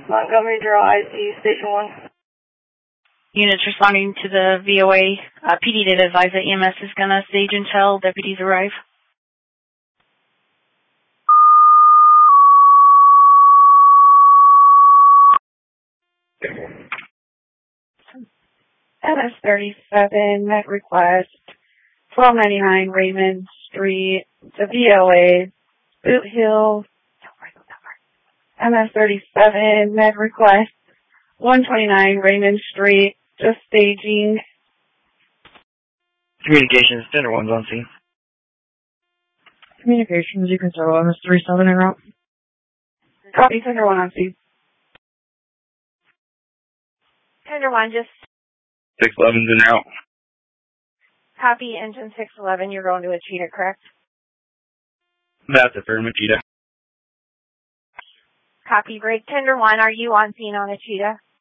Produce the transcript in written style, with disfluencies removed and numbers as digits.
Montgomery Drive, IC, Station 1. Units responding to the VOA. PD did advise that EMS is going to stage until deputies arrive. MS-37, med request, 1299 Raymond Street, the VOA, Boot Hill, MS-37, med request, 129 Raymond Street, just staging. Communications, Center 1's on scene. Communications, you can throw MS-37 en route. Copy, Center 1 on scene. Tender 1, just 611's en route. copy, engine 611, you're going to Achita, correct? That's affirmative, Cheetah. Copy, break. Tender 1, are you on scene on Achita?